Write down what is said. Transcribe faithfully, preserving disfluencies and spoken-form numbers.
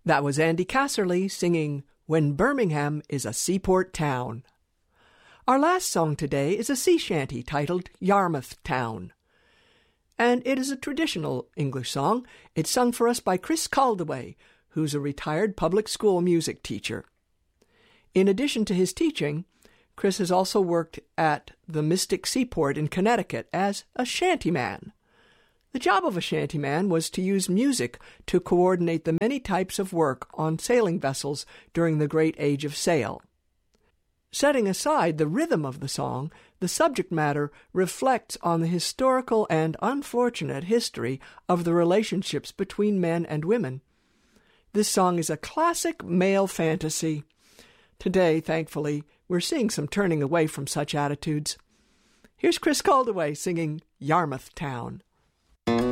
That was Andy Casserly singing When Birmingham is a Seaport Town. Our last song today is a sea shanty titled Yarmouth Town. And it is a traditional English song. It's sung for us by Chris Caldaway, who's a retired public school music teacher. In addition to his teaching, Chris has also worked at the Mystic Seaport in Connecticut as a shantyman. The job of a shantyman was to use music to coordinate the many types of work on sailing vessels during the great age of sail. Setting aside the rhythm of the song, the subject matter reflects on the historical and unfortunate history of the relationships between men and women. This song is a classic male fantasy. Today, thankfully, we're seeing some turning away from such attitudes. Here's Chris Caldaway singing Yarmouth Town.